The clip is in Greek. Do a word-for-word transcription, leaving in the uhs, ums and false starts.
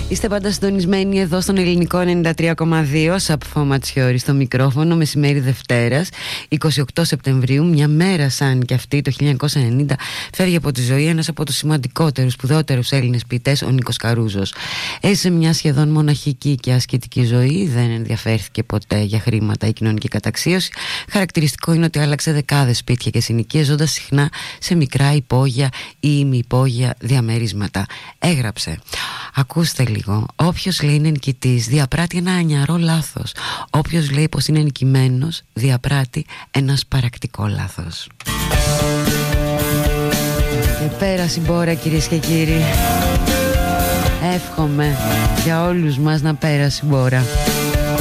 Είστε πάντα συντονισμένοι εδώ στον Ελληνικό ενενήντα τρία κόμμα δύο. Σαπφό Ματσιώρη στο μικρόφωνο, μεσημέρι Δευτέρας, εικοστή ογδόη Σεπτεμβρίου. Μια μέρα σαν και αυτή το χίλια εννιακόσια ενενήντα φεύγει από τη ζωή ένας από τους σημαντικότερους, σπουδαιότερους Έλληνες ποιητές, ο Νίκος Καρούζος. Έζησε μια σχεδόν μοναχική και ασκητική ζωή, δεν ενδιαφέρθηκε ποτέ για χρήματα ή κοινωνική καταξίωση. Χαρακτηριστικό είναι ότι άλλαξε δεκάδες σπίτια και συνοικίες, ζώντας συχνά σε μικρά υπόγεια ή ημιυπόγεια διαμερίσματα. Έγραψε: ακούστε λίγο, όποιος λέει είναι νικητής διαπράττει ένα ανιαρό λάθος. Όποιος λέει πως είναι νικημένος διαπράττει ένα σπαρακτικό λάθος. Και πέρα συμπόρα, κυρίες και κύριοι. Εύχομαι για όλους μας να πέρασε η μπόρα.